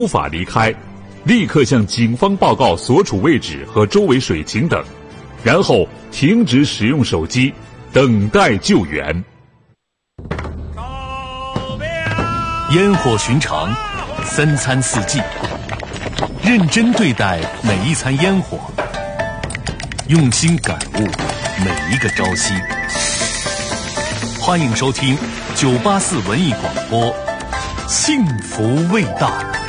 无法离开，立刻向警方报告所处位置和周围水情等，然后停止使用手机，等待救援。 烟火寻常，三餐四季，认真对待每一餐烟火，用心感悟每一个朝夕。欢迎收听984文艺广播，幸福味道。